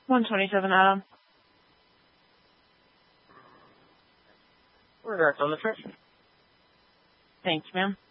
127, Adam. We're direct on the trip. Thanks, ma'am.